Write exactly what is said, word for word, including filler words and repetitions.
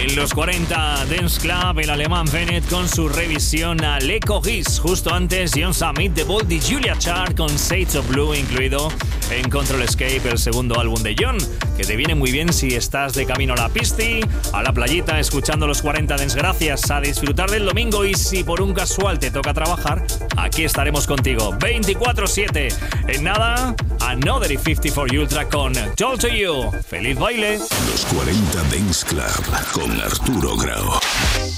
En los cuarenta Dance Club, el alemán Bennett con su revisión a Le Corris. Justo antes, John Summit, The Bold y Julia Chart con Shades of Blue incluido en Control Escape, el segundo álbum de John, que te viene muy bien si estás de camino a la pisti, a la playita, escuchando los cuarenta Dance. Gracias, a disfrutar del domingo, y si por un casual te toca trabajar, aquí estaremos contigo veinticuatro siete. En nada, Another cincuenta y cuatro Ultra con Told to You. ¡Feliz baile! Los cuarenta Dance Club con Arturo Grau.